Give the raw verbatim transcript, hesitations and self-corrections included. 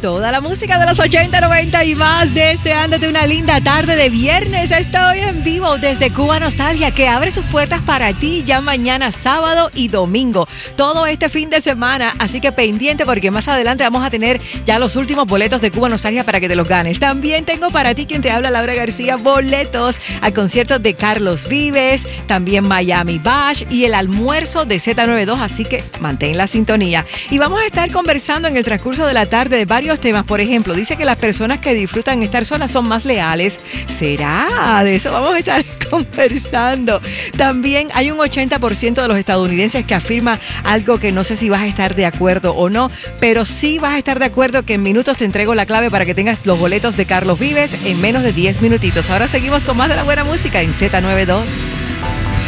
Toda la música de los ochenta, noventa y más, deseándote una linda tarde de viernes. Estoy en vivo desde Cuba Nostalgia, que abre sus puertas para ti ya mañana, sábado y domingo. Todo este fin de semana, así que pendiente porque más adelante vamos a tener ya los últimos boletos de Cuba Nostalgia para que te los ganes. También tengo para ti, quien te habla, Laura García, boletos al concierto de Carlos Vives, también Miami Bash y el almuerzo de Z noventa y dos, así que mantén la sintonía. Y vamos a estar conversando en el transcurso de la tarde de varios temas. Por ejemplo, dice que las personas que disfrutan estar solas son más leales. ¿Será? De eso vamos a estar conversando. También hay un ochenta por ciento de los estadounidenses que afirma algo que no sé si vas a estar de acuerdo o no, pero sí vas a estar de acuerdo que en minutos te entrego la clave para que tengas los boletos de Carlos Vives en menos de diez minutitos. Ahora seguimos con más de la buena música en Z noventa y dos.